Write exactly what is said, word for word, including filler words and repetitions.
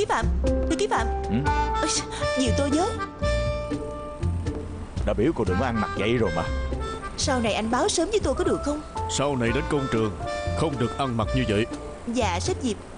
ký Phạm, thư ký Phạm. Ừ? Ôi, dìu tôi với. Đã biểu cô đừng có ăn mặc vậy rồi mà. Sau này anh báo sớm với tôi có được không? Sau này đến công trường không được ăn mặc như vậy. Dạ sếp Diệp.